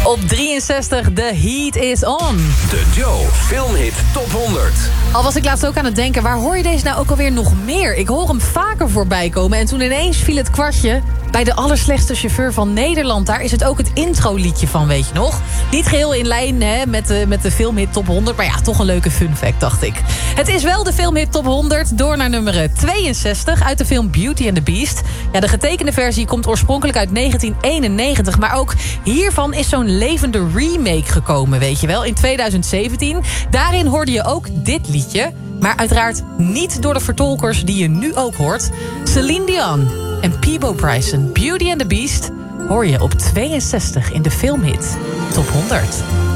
Op 63, The Heat is On. De Joe Filmhit Top 100. Al was ik laatst ook aan het denken, waar hoor je deze nou ook alweer nog meer? Ik hoor hem vaker voorbij komen en toen ineens viel het kwartje. Bij de allerslechtste chauffeur van Nederland, daar is het ook het introliedje van, weet je nog? Niet geheel in lijn met de filmhit Top 100, maar ja, toch een leuke fun fact, dacht ik. Het is wel de filmhit Top 100, door naar nummer 62 uit de film Beauty and the Beast. Ja, de getekende versie komt oorspronkelijk uit 1991, maar ook hiervan is zo'n levende remake gekomen, weet je wel, in 2017. Daarin hoorde je ook dit liedje, maar uiteraard niet door de vertolkers die je nu ook hoort. Celine Dion en Peabo Bryson, Beauty and the Beast, hoor je op 62 in de filmhit Top 100.